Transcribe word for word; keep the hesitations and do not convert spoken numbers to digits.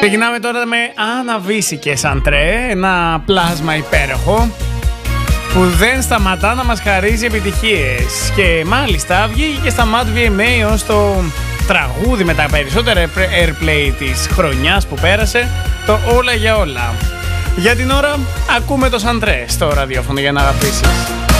Ξεκινάμε τώρα με Αναβίση και Σαντρέ, ένα πλάσμα υπέροχο που δεν σταματά να μας χαρίζει επιτυχίες. Και μάλιστα βγήκε και στα Mad βι εμ έι ως το τραγούδι με τα περισσότερα airplay της χρονιάς που πέρασε, το Όλα για όλα. Για την ώρα ακούμε το Σαντρέ στο ραδιόφωνο για να αγαπήσεις.